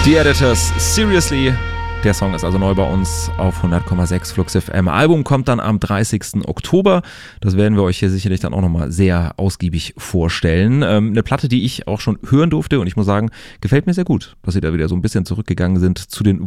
The Editors, Seriously. Der Song ist also neu bei uns auf 100,6 Flux FM. Album kommt dann am 30. Oktober. Das werden wir euch hier sicherlich dann auch nochmal sehr ausgiebig vorstellen. Eine Platte, die ich auch schon hören durfte und ich muss sagen, gefällt mir sehr gut, dass sie da wieder so ein bisschen zurückgegangen sind zu den